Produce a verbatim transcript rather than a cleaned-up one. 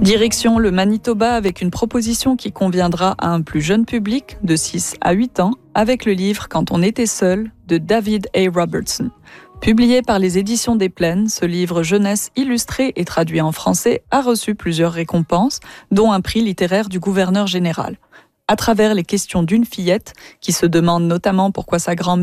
Direction le Manitoba avec une proposition qui conviendra à un plus jeune public de six à huit ans avec le livre Quand on était seul de David A. Robertson. Publié par les éditions des Plaines, ce livre jeunesse illustré et traduit en français a reçu plusieurs récompenses, dont un prix littéraire du gouverneur général. À travers les questions d'une fillette qui se demande notamment pourquoi sa grand-mère